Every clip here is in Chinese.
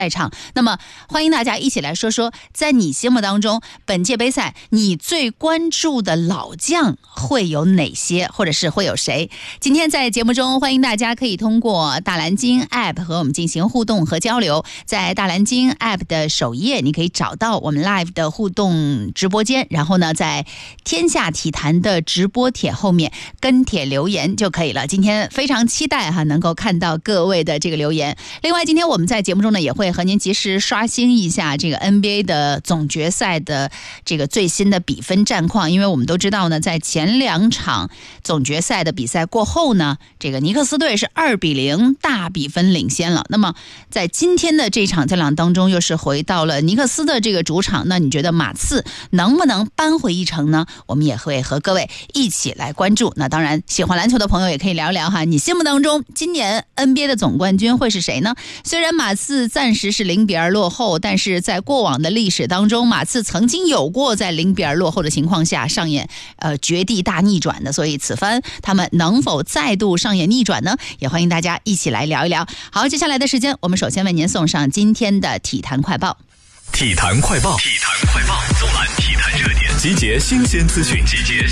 赛场。那么欢迎大家一起来说说，在你心目当中本届杯赛你最关注的老将会有哪些，或者是会有谁？今天在节目中欢迎大家可以通过大蓝鲸 App 和我们进行互动和交流。在大蓝鲸 App 的首页你可以找到我们 Live 的互动直播间，然后呢在天下体坛的直播帖后面跟帖留言就可以了。今天非常期待能够看到各位的这个留言。另外今天我们在节目中呢也会和您及时刷新一下这个 NBA 的总决赛的这个最新的比分战况，因为我们都知道呢，在前2场总决赛的比赛过后呢，这个尼克斯队是2-0大比分领先了。那么在今天的这场较量当中又是回到了尼克斯的这个主场，那你觉得马刺能不能扳回一城呢？我们也会和各位一起来关注。那当然喜欢篮球的朋友也可以聊聊哈，你心目当中今年 NBA 的总冠军会是谁呢？虽然马刺暂时是0-2落后，但是在过往的历史当中，马刺曾经有过在0-2落后的情况下上演绝地大逆转的，所以此番他们能否再度上演逆转呢？也欢迎大家一起来聊一聊。好，接下来的时间我们首先为您送上今天的体坛快报。 体坛快报，纵览体坛热点，集结新鲜资讯。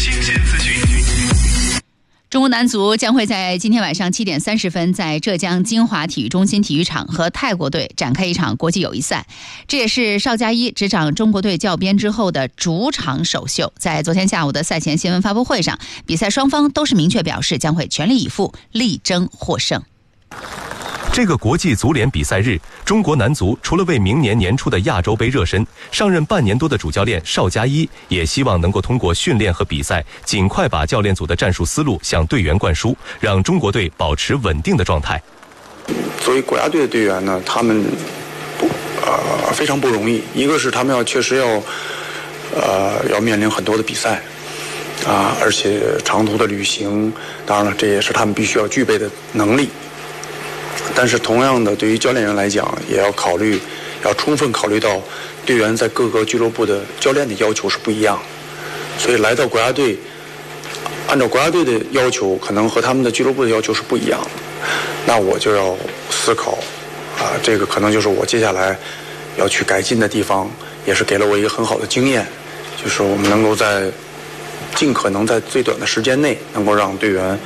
中国男足将会在今天晚上7点30分在浙江金华体育中心体育场和泰国队展开一场国际友谊赛，这也是邵佳一执掌中国队教鞭之后的主场首秀。在昨天下午的赛前新闻发布会上，比赛双方都是明确表示将会全力以赴，力争获胜。 这个国际足联比赛日，中国男足除了为明年年初的亚洲杯热身，上任半年多的主教练邵佳一也希望能够通过训练和比赛，尽快把教练组的战术思路向队员灌输，让中国队保持稳定的状态。 作为国家队的队员呢，他们非常不容易。一个是他们确实要面临很多的比赛而且长途的旅行，当然了，这也是他们必须要具备的能力。但是同样的，对于教练员来讲，也要充分考虑到队员在各个俱乐部的教练的要求是不一样，所以来到国家队，按照国家队的要求，可能和他们的俱乐部的要求是不一样的。那我就要思考这个可能就是我接下来要去改进的地方，也是给了我一个很好的经验，就是我们能够尽可能在最短的时间内，能够让队员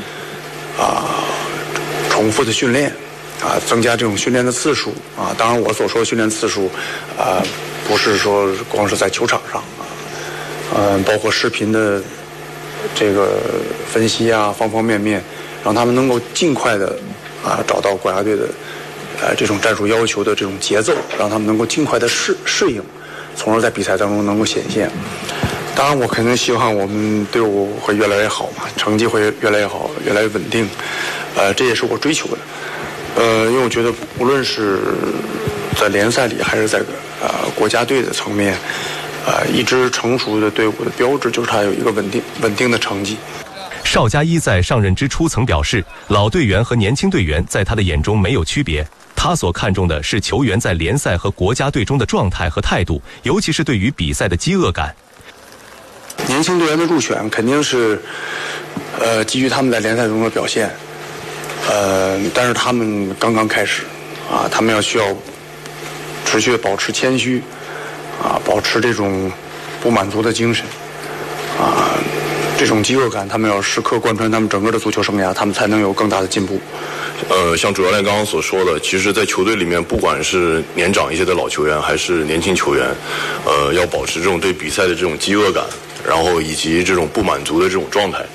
重复的训练。增加这种训练的次数当然我所说的训练次数不是说光是在球场上包括视频的这个分析方方面面，让他们能够尽快的找到国家队的这种战术要求的这种节奏，让他们能够尽快的适应，从而在比赛当中能够显现。当然我肯定希望我们队伍会越来越好嘛，成绩会越来越好，越来越稳定这也是我追求的。因为我觉得无论是在联赛里还是在国家队的层面一支成熟的队伍的标志就是它有一个稳定的成绩。 邵佳一在上任之初曾表示，老队员和年轻队员在他的眼中没有区别，他所看重的是球员在联赛和国家队中的状态和态度，尤其是对于比赛的饥饿感。 年轻队员的入选肯定是基于他们在联赛中的表现但是他们刚刚开始他们需要持续保持谦虚保持这种不满足的精神这种饥饿感，他们要时刻贯穿他们整个的足球生涯，他们才能有更大的进步。 像主教练刚刚所说的，其实在球队里面，不管是年长一些的老球员还是年轻球员要保持这种对比赛的这种饥饿感，然后以及这种不满足的这种状态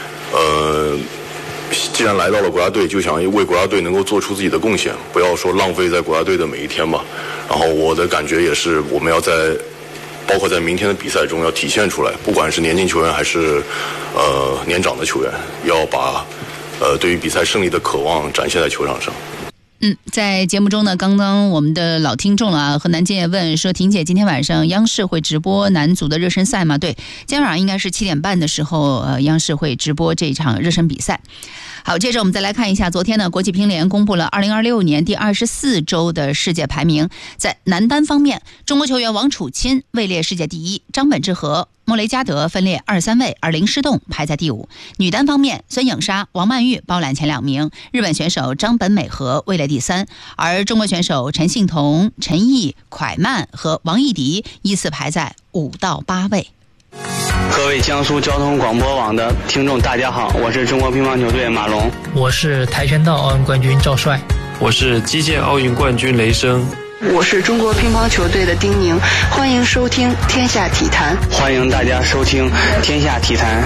既然来到了国家队，就想为国家队能够做出自己的贡献，不要说浪费在国家队的每一天吧。然后我的感觉也是，我们要包括在明天的比赛中要体现出来，不管是年轻球员还是年长的球员，要把对于比赛胜利的渴望展现在球场上。 在节目中呢，刚刚我们的老听众了和南京也问说，婷姐今天晚上央视会直播男足的热身赛吗？对，今天晚上应该是7点半的时候央视会直播这场热身比赛。好，接着我们再来看一下，昨天呢，国际乒联公布了2026年第24周的世界排名。在男单方面，中国球员王楚钦位列世界第一，张本智和莫雷加德分列2、3位，而林诗栋排在第5。女单方面，孙颖莎、王曼玉包揽前2名，日本选手张本美和位列第3，而中国选手陈幸同、陈毅、蒯曼和王艺迪依次排在5到8位。 各位江苏交通广播网的听众，大家好，我是中国乒乓球队马龙， 我是跆拳道奥运冠军赵帅， 我是击剑奥运冠军雷声， 我是中国乒乓球队的丁宁，欢迎收听《天下体坛》， 欢迎大家收听《天下体坛》。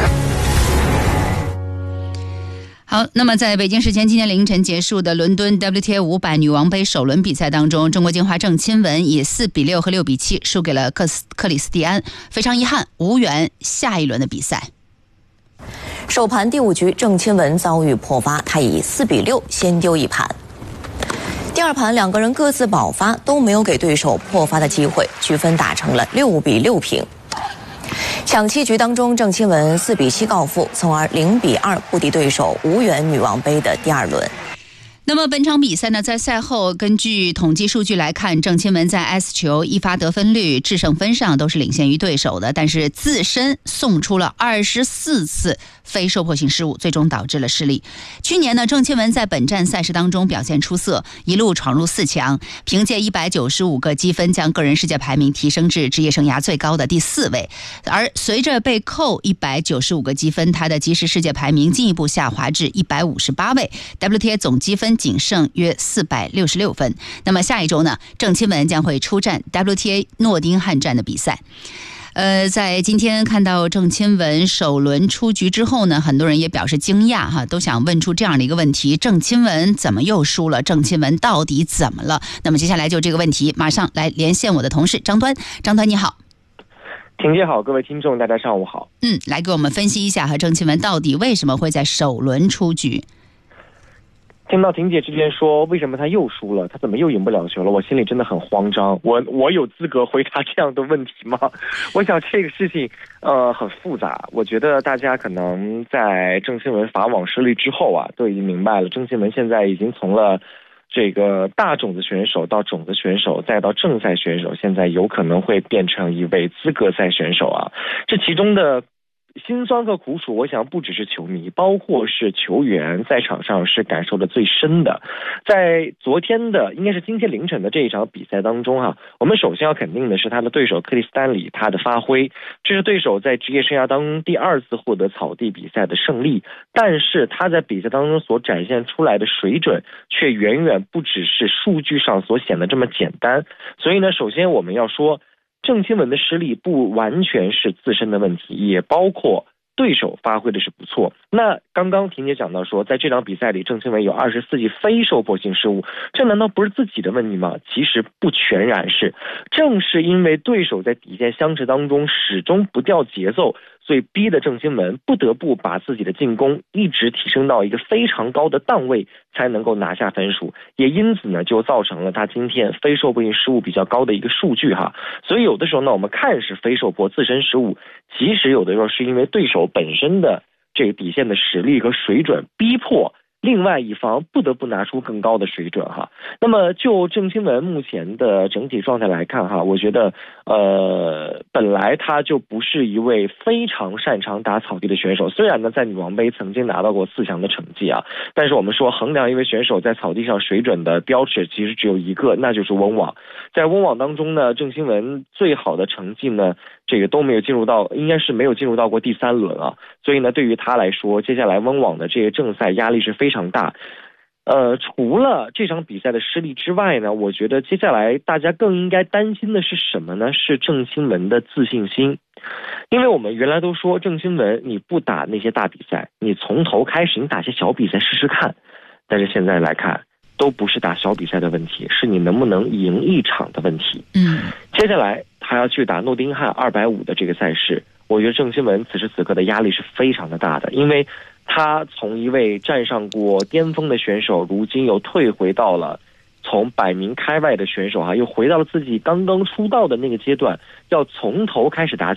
好，那么在北京时间今天凌晨结束的伦敦 WTA 500女王杯首轮比赛当中，中国金花郑钦文以4比6和6比7输给了克里斯蒂安，非常遗憾无缘下一轮的比赛。 首盘第5局，郑钦文遭遇破发，他以4比6先丢一盘。第2盘两个人各自保发，都没有给对手破发的机会，局分打成了6比6平。抢七局当中，郑钦文4比7告负，从而0比2不敌对手，无缘女王杯的第2轮。 那么本场比赛呢，在赛后根据统计数据来看，郑钦文在 S 球、一发得分率、制胜分上都是领先于对手的，但是自身送出了24次非受迫性失误，最终导致了失利。去年呢，郑钦文在本站赛事当中表现出色，一路闯入4强，凭借195个积分将个人世界排名提升至职业生涯最高的第4位。而随着被扣195个积分，他的即时世界排名进一步下滑至158位 ，WTA 总积分仅剩约466分。那么下一周呢，郑钦文将会出战 WTA 诺丁汉站的比赛。在今天看到郑钦文首轮出局之后呢，很多人也表示惊讶哈，都想问出这样的一个问题：郑钦文怎么又输了？郑钦文到底怎么了？那么接下来就这个问题，马上来连线我的同事张端。张端你好。 婷姐好，各位听众大家上午好。 来给我们分析一下和郑钦文到底为什么会在首轮出局。 听到婷姐这边说为什么他又输了，他怎么又赢不了球了，我心里真的很慌张。我有资格回答这样的问题吗？我想这个事情很复杂。我觉得大家可能在郑钦文法网失利之后啊，都已经明白了，郑钦文现在已经从了这个大种子选手到种子选手，再到正赛选手，现在有可能会变成一位资格赛选手啊。这其中的辛酸和苦楚，我想不只是球迷，包括是球员在场上是感受的最深的。在昨天的应该是今天凌晨的这一场比赛当中我们首先要肯定的是他的对手克里斯丹里他的发挥，这是对手在职业生涯当中第2次获得草地比赛的胜利，但是他在比赛当中所展现出来的水准却远远不只是数据上所显得这么简单。所以呢，首先我们要说郑钦文的失利不完全是自身的问题，也包括对手发挥的是不错。那刚刚婷姐讲到说，在这场比赛里郑钦文有24记非受迫性失误，这难道不是自己的问题吗？其实不全然是，正是因为对手在底线相持当中始终不掉节奏，所以逼得郑钦文不得不把自己的进攻一直提升到一个非常高的档位，才能够拿下分数，也因此呢，就造成了他今天非受迫性失误比较高的一个数据所以有的时候呢，我们看是非受迫自身失误，其实有的时候是因为对手本身的这个底线的实力和水准逼迫另外一方不得不拿出更高的水准那么就郑钦文目前的整体状态来看我觉得本来他就不是一位非常擅长打草地的选手，虽然呢在女王杯曾经拿到过4强的成绩但是我们说衡量一位选手在草地上水准的标尺其实只有一个，那就是温网。在温网当中呢，郑钦文最好的成绩呢这个都没有进入到，应该是没有进入到过第3轮所以呢对于他来说，接下来温网的这个正赛压力是非常大。除了这场比赛的失利之外呢，我觉得接下来大家更应该担心的是什么呢？是郑钦文的自信心。因为我们原来都说郑钦文你不打那些大比赛，你从头开始，你打些小比赛试试看。但是现在来看，都不是打小比赛的问题，是你能不能赢一场的问题。接下来他要去打诺丁汉250的这个赛事，我觉得郑钦文此时此刻的压力是非常的大的，因为他从一位站上过巅峰的选手，如今又退回到了从百名开外的选手又回到了自己刚刚出道的那个阶段，要从头开始打起。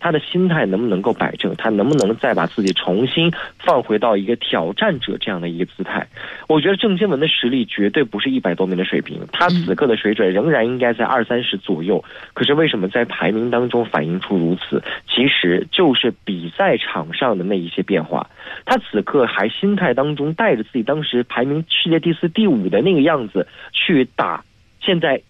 他的心态能不能够摆正，他能不能再把自己重新放回到一个挑战者这样的一个姿态。我觉得郑钦文的实力绝对不是100多名的水平，他此刻的水准仍然应该在20-30左右，可是为什么在排名当中反映出如此？其实就是比赛场上的那一些变化。他此刻还心态当中带着自己当时排名世界第4、第5的那个样子去打现在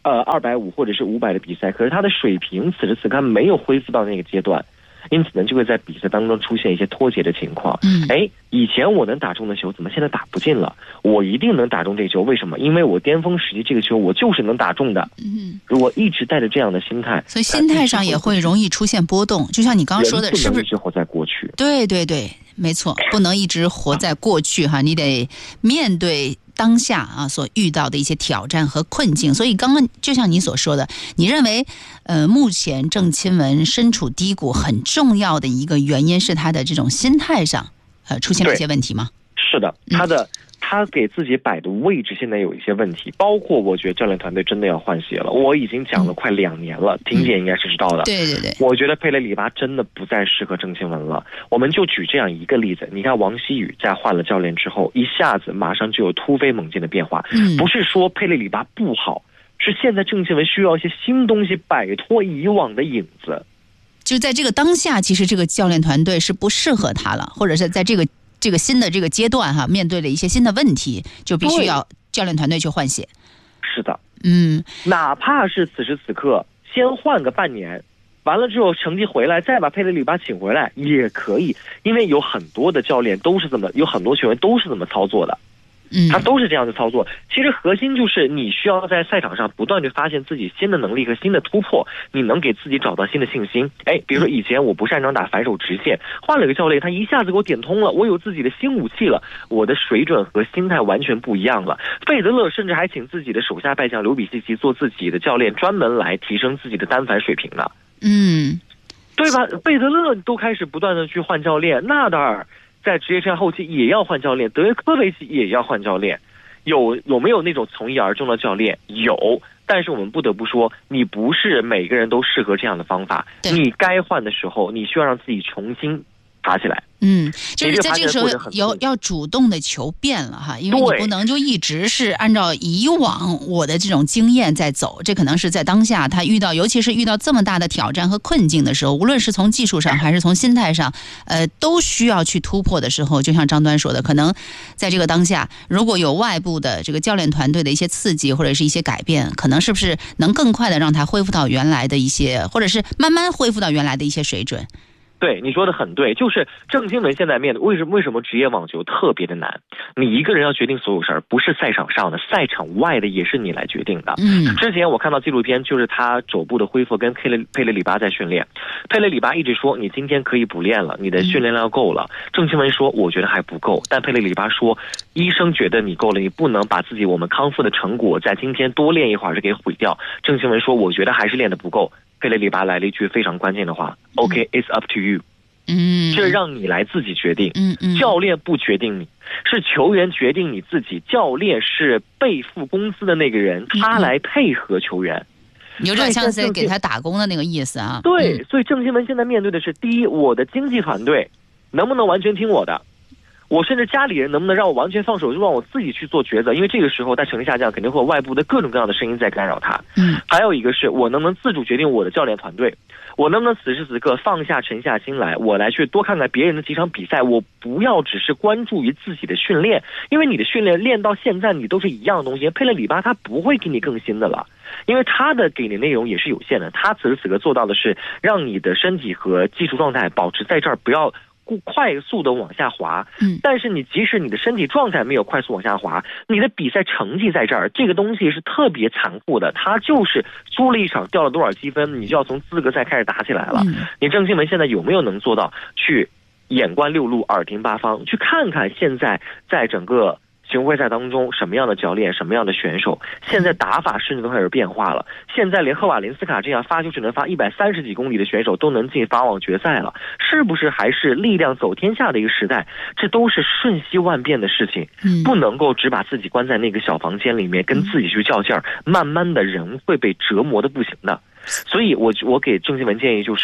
250或者是500的比赛，可是他的水平此时此刻没有恢复到那个阶段，因此呢就会在比赛当中出现一些脱节的情况。以前我能打中的球怎么现在打不进了？我一定能打中这球，为什么？因为我巅峰时期这个球我就是能打中的。如果一直带着这样的心态， 所以心态上也会容易出现波动。就像你刚刚说的，是不是一直活在过去？ 对对对，没错，不能一直活在过去哈，你得面对当下啊所遇到的一些挑战和困境。所以刚刚就像你所说的，你认为目前郑钦文身处低谷很重要的一个原因是他的这种心态上出现了一些问题吗？ 是的，他给自己摆的位置现在有一些问题，包括我觉得教练团队真的要换血了。我已经讲了快2年了，婷姐应该是知道的。 对对对， 我觉得佩雷里巴真的不再适合郑钦文了。我们就举这样一个例子，你看王希雨在换了教练之后，一下子马上就有突飞猛进的变化。不是说佩雷里巴不好，是现在郑钦文需要一些新东西，摆脱以往的影子。 就在这个当下，其实这个教练团队是不适合他了，或者是在这个新的这个阶段哈，面对了一些新的问题，就必须要教练团队去换血。 是的，哪怕是此时此刻先换个半年，完了之后成绩回来，再把佩雷里巴请回来也可以，因为有很多的教练都是有很多球员都是这么操作的。他都是这样的操作。其实核心就是你需要在赛场上不断地发现自己新的能力和新的突破，你能给自己找到新的信心。比如说以前我不擅长打反手直线，换了个教练，他一下子给我点通了，我有自己的新武器了，我的水准和心态完全不一样了。费德勒甚至还请自己的手下败将刘比西奇做自己的教练，专门来提升自己的单反水平呢。对吧？费德勒都开始不断的去换教练，纳达尔在职业生涯后期也要换教练，德约科维奇也要换教练。有没有那种从一而终的教练？有，但是我们不得不说，你不是每个人都适合这样的方法。你该换的时候，你需要让自己重新爬起来。 就是在这个时候要主动的求变了哈，因为你不能就一直是按照以往我的这种经验在走，这可能是在当下他尤其是遇到这么大的挑战和困境的时候，无论是从技术上还是从心态上，都需要去突破的时候，就像张端说的，可能在这个当下，如果有外部的这个教练团队的一些刺激或者是一些改变，可能是不是能更快的让他恢复到原来的一些，或者是慢慢恢复到原来的一些水准。 对，你说的很对，就是郑钦文现在面对为什么职业网球特别的难？你一个人要决定所有事儿，不是赛场上的，赛场外的也是你来决定的。之前我看到纪录片，就是他肘部的恢复跟佩雷里巴在训练，佩雷里巴一直说你今天可以补练了，你的训练量够了。郑钦文说我觉得还不够，但佩雷里巴说医生觉得你够了，你不能把自己我们康复的成果在今天多练一会儿就给毁掉。郑钦文说我觉得还是练得不够。佩雷里巴来了一句非常关键的话，OK, it's up to you。这让你来自己决定。教练不决定你，是球员决定你自己。教练是被付工资的那个人，他来配合球员， 有点像是给他打工的那个意思啊。 对，所以郑钦文现在面对的是，第一，我的经纪团队能不能完全听我的？我甚至家里人能不能让我完全放手，就让我自己去做抉择？因为这个时候他成绩下降，肯定会有外部的各种各样的声音在干扰他。还有一个是我能不能自主决定我的教练团队，我能不能此时此刻沉下心来，我来去多看看别人的几场比赛，我不要只是关注于自己的训练，因为你的训练练到现在你都是一样的东西，佩雷里巴他不会给你更新的了，因为他的给你内容也是有限的，他此时此刻做到的是让你的身体和技术状态保持在这儿，不要快速的往下滑。但是你即使你的身体状态没有快速往下滑，你的比赛成绩在这儿，这个东西是特别残酷的，它就是输了一场掉了多少积分，你就要从资格赛开始打起来了。你郑钦文现在有没有能做到去眼观六路耳听八方，去看看现在在整个巡回赛当中什么样的教练，什么样的选手，现在打法甚至都开始变化了。现在连赫瓦林斯卡这样发球只能发130几公里的选手都能进法网决赛了，是不是还是力量走天下的一个时代？这都是瞬息万变的事情，不能够只把自己关在那个小房间里面跟自己去较劲儿，慢慢的人会被折磨的不行的。所以我给郑钦文建议就是，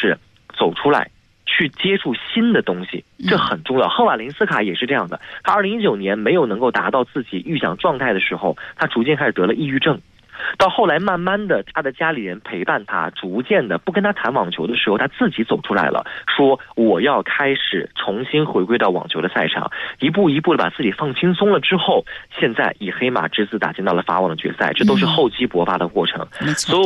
走出来，去接触新的东西，这很重要。赫瓦林斯卡也是这样的，他2019年没有能够达到自己预想状态的时候，他逐渐开始得了抑郁症。到后来慢慢的他的家里人陪伴他，逐渐的不跟他谈网球的时候，他自己走出来了，说我要开始重新回归到网球的赛场，一步一步的把自己放轻松了之后，现在以黑马之姿打进到了法网的决赛，这都是厚积薄发的过程。所以